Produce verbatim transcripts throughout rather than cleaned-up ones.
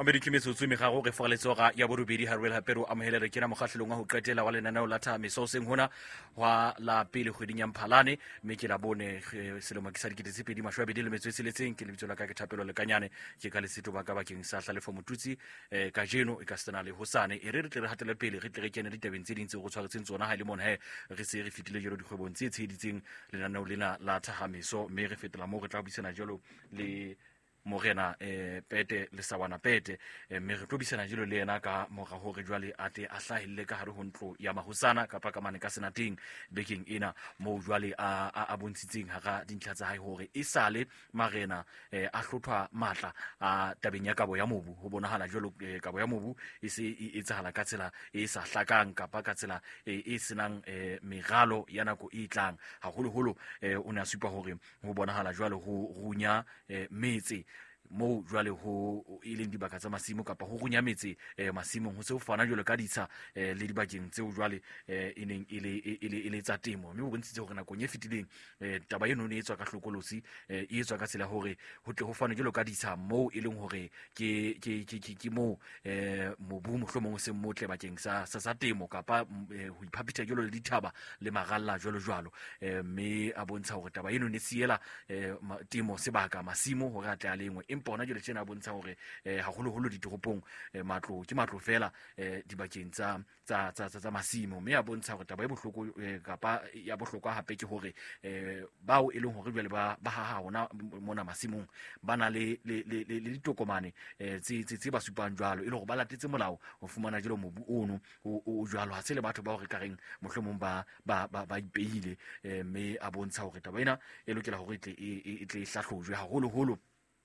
Ameriki metsotso me gago re fogaletso ga ya borobedi ha re la pero amohele re kena mogahlelong wa ho qetela wa lenaneo la thamiso seng hona wa la pele kgweding ya Mphalane mme ke la bone selemo ke sa dikete tse pedi mashwabedi le metso e seletseng ke lebitso la ka ke Thapelo le Kanyane ke ka leseto ba ka bakeng sa hlalefo motutsi eh ka jeno e ka sena le hosane e re re tle re hatele pele re tle re kene ditabeng tse ding tse go tshwaretseng tsona ha le mona he re se re fitile jero dikgwebong tse tsheditseng lenaneo lena la thamiso mme re fetela mo re tla buisana jalo le Morena eh Pete le Sawana Pete mme re tlobisana jelo le yena ka moga hore jwale ate a hlahelle ka hare ho ntlo ya mahosana kapa ka mane ka senating bekeng ena mo jwale a a bontshitseng ha ga dintlha tsa hae hore e sale marena eh a hlothwa matla a tabeng ya kabo ya mobu ho bonahala jelo kabo ya mobu e se e etsahala ka tsela e sa hlakang kapa ka tsela e senang eh megalo ya nako e tlang ha holo holo o ne a supa hore ho bonahala jwale ho runya metse mo jwale ho ileng dibaka tsa masimo kapa ho runya metse eh, masimong ho se ho fana jwale ka ditsa eh, le dibakeng tseo jwale eh, e neng ile ile ile tsa temo mme ho bontshitse hore nako nye fitileng eh, taba eno ne etswa ka hlokolosi eh, e etswa ka tsela hore ho tle ho fana jwale ka ditsa mo e leng hore ke ke ke ke mo eh, mobu mohlomong se motle bakeng sa sa sa temo kapa eh, ho iphapitha jwale le dithaba le magalla jwalo jwalo eh, mme a bontsha hore taba eno ne siela eh, temo sebaka masimo hore a tle a lengwe bona jole tsena bontsha hore eh haholo holo ditoropong eh, matlo ke matlo fela eh dibakeng tsa tsa tsa tsa masimo mme a bontsha hore taba e bohloko eh, kapa ya bohloko hape ke hore eh bao e leng hore jwale ba ba ha hona mona masimong bana le le le le ditokomane eh tse tse ba supang jwalo e le hore ba latetse molao ho fumana jelo mobu ono o jwalo ha se le batho ba hore ka reng mohlomong ba ba ba ipeile eh mme a bontsha hore taba ena e lokela hore tle e tle hlahlojwe haholo holo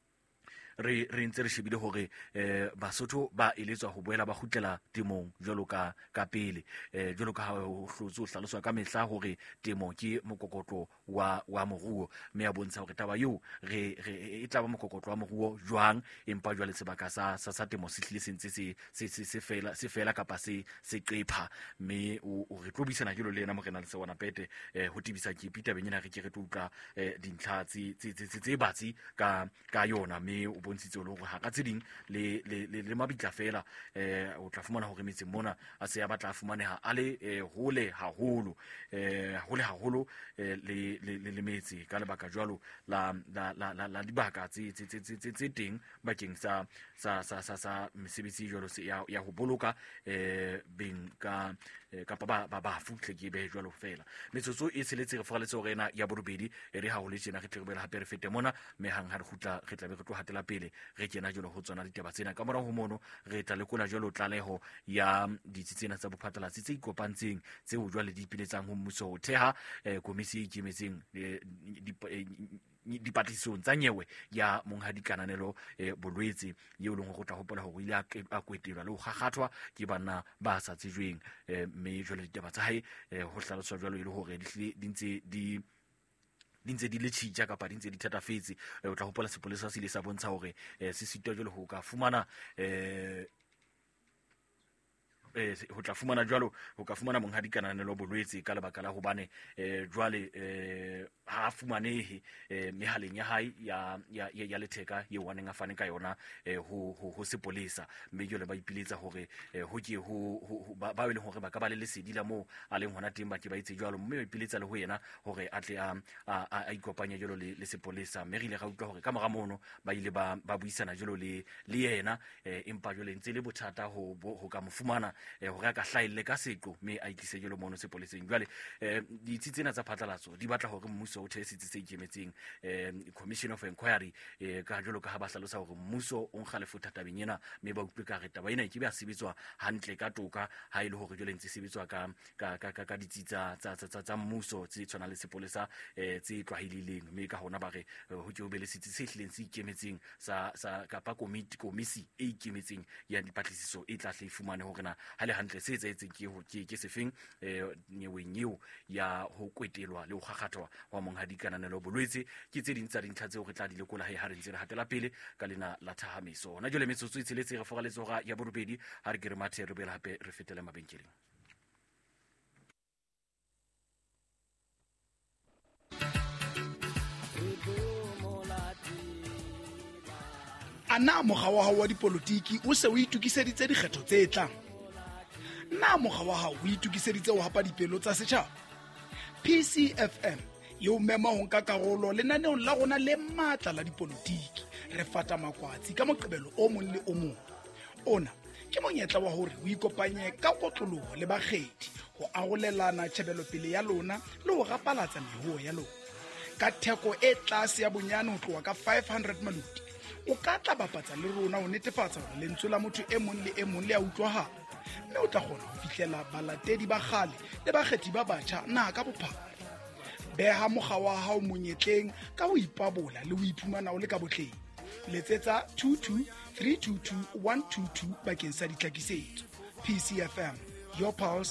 re re ntse re shebile hore eh Basotho ba eletswa ho boela ba khutlela temong jwalo ka ka pele eh jwalo ka ho hlotso hlaloswa ka mehla hore temo ke mokokotlo wa wa moruo mme a bontsha hore taba eo re re e tla ba mokokotlo wa moruo jwang empa jwale sebaka sa sa sa temo se hlile sentse se se se fela se fela kapa se se qepha mme o re tlobisana jelo le yena Morena le Sawana Pete eh ho tibisa ke pita benyana re ke re tutla eh dintlha tse tse tse batsi ka ka yona mme bontshitse le hore ha ka tseding le le le mabitla fela eh o tla fumana hore metseng mona a se ya batla fumaneha a le hole haholo eh hole haholo le le le metse ka lebaka jwalo la la la la dibaka tse tse tse tse teng bakeng sa sa sa sa sa mesebetsi jwalo se ya ya ho boloka eh beng ka kapa ba ba ba futle ke be jwalo fela metsotso e seletse re fogaletse hore ena ya borobedi e re ha ho le tsena re tle re be hape re fete mona me hang ha re khutla re tla be re tlo hatela pele re kena jolo ho tsona ditaba tsena ka mora ho mono re tla lekola jolo tlaleho ya ditsitsena tsa bophatlalatsi tse ikopantseng tse ho jwale di ipiletsang ho mmuso ho theha komisi e ikemetseng dipatlisong tsa nyewe ya monghadi kananelo eh, bolwetse yeo leng go tla hopola ho ile a kwetelwa le ho gagathwa ke bana ba sa tsejweng mme jwale ditaba tsa hae ho hlaloswa jwalo ile hore di ntse di dintse di le tshitja kapa dintse di thatafetse o tla hopola sepolesa se ile sa bontsha hore se sitwa jwalo ho ka fumana eh eh ho tla fumana jwalo ho ka fumana monghadi kananelo bolwetse ka lebaka la hobane eh jwale eh ha fumanehe eh mehaleng ya hae ya ya ya letheka ye waneng a fane ka yona eh ho ho sepolesa mme jwale ba ipiletsa hore ho ke ho ba ba le hore ba ka ba le lesedi la mo a leng hona teng ba ke ba itse jwalo mme ba ipiletsa le ho yena hore a tle a a ikopanya jwalo le sepolesa mme rile ga utlwa hore ka mora mono ba ile ba ba buisana jwalo le le yena empa jwale ntse le bothata ho ho ka mofumana eh hore a ka hlaile ka seqo mme a itlise jelo mono sepoleseng jwale eh ditsi tsena tsa phatlalatso di batla hore mmuso o thesitse se ikemetseng eh commission of inquiry eh ka jelo ka ha ba hlalosa hore mmuso o nkga lefuta tabeng ena mme ba utlwe ka re taba ena ke be a sebetswa hantle ka toka ha ile hore jelo ntse sebetswa ka ka ka ka ditsi tsa tsa tsa mmuso tse tshwana le sepolesa eh tse tlwahileng mme ka hona ba re ho ke o be le sitse se hlileng se ikemetseng sa sa kapa committee komisi e ikemetseng ya dipatlisiso e tla hle fumane hore na ha le hantle se etsetseng ke ho ke ke sefeng eh nyeweng eo ya ho kwetelwa le ho gagathwa wa monghadi kananelo bolwetse ke tse ding tsa dintlha tseo re tla di lekola ha re ntse re hatela pele ka lena la thahamiso hona jole metsotso e tseletse re fogaletse ga ya borobedi ha re ke re mathe re bela hape re fetele mabenkeleng ana mokga wa hao wa dipolotiki o se o itukiseditse dikgetho tse tlang? Na mokga wa hao o itukiseditse ho hapa dipelo tsa setjhaba? P C F M yo mema ho nka karolo lenaneong la rona le matla la dipolotiki. Re fata makwatsi ka moqebelo o mong le o mong. Ona ke monyetla wa hore o ikopanye ka kotloloho le bakgethi ho arolelana tjhebelopele ya lona le ho rapalatsa mehuo ya lona. Ka theko e tlase ya bonyane ho tloha ka five hundred maluti, o ka tla bapatsa le rona ho netefatsa hore lentswe la motho e mong le e mong le a utlwahala, mme o tla kgona ho fihlela balatedi ba kgale le bakgethi ba batjha naha ka bophara. Beha mokga wa hao monyetleng ka ho ipabola le ho iphumana o le ka botleng. Letsetsa two two three two two one two two bakeng sa ditlhakisetso. P C F M, your pulse,